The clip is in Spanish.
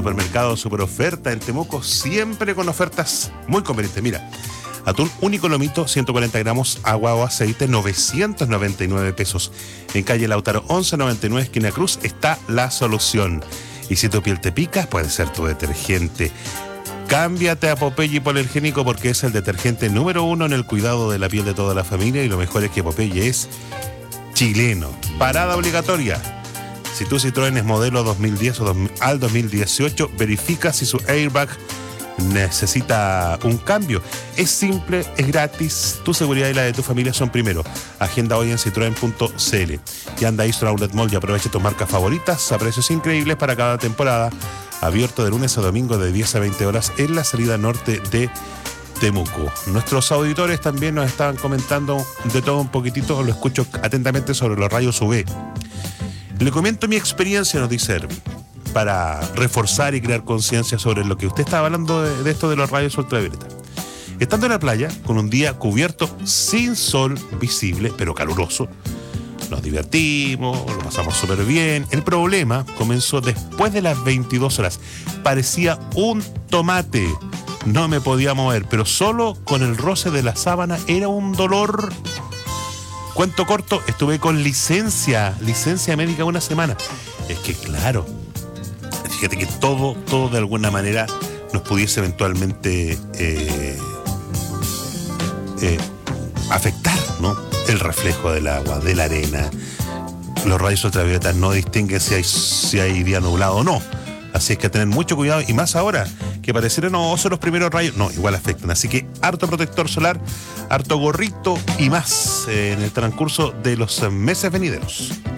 Supermercado Super Oferta en Temuco, siempre con ofertas muy convenientes. Mira, atún único lomito, 140 gramos, agua o aceite, 999 pesos. En calle Lautaro 1199, esquina Cruz, está la solución. Y si tu piel te pica, puede ser tu detergente. Cámbiate a Popeye Hipoalergénico porque es el detergente número 1 en el cuidado de la piel de toda la familia, y lo mejor es que Popeye es chileno. Parada obligatoria. Si tu Citroën es modelo 2010 o al 2018, verifica si su airbag necesita un cambio. Es simple, es gratis, tu seguridad y la de tu familia son primero. Agenda hoy en citroen.cl y anda a Istro Outlet Mall y aprovecha tus marcas favoritas a precios increíbles para cada temporada. Abierto de lunes a domingo de 10 a 20 horas en la salida norte de Temuco. Nuestros auditores también nos estaban comentando de todo un poquitito, lo escucho atentamente, sobre los rayos UV. Le comento mi experiencia, nos dice Erwin, para reforzar y crear conciencia sobre lo que usted estaba hablando de esto de los rayos ultravioleta. Estando en la playa, con un día cubierto sin sol visible, pero caluroso, nos divertimos, lo pasamos súper bien. El problema comenzó después de las 22 horas. Parecía un tomate. No me podía mover, pero solo con el roce de la sábana era un dolor. Cuento corto, estuve con licencia médica una semana. Es que claro, fíjate que todo de alguna manera nos pudiese eventualmente afectar, ¿no? El reflejo del agua, de la arena. Los rayos ultravioletas no distinguen si hay día nublado o no. Así es que tener mucho cuidado, y más ahora que parecieron no son los primeros rayos, no, igual afectan. Así que harto protector solar, harto gorrito y más en el transcurso de los meses venideros.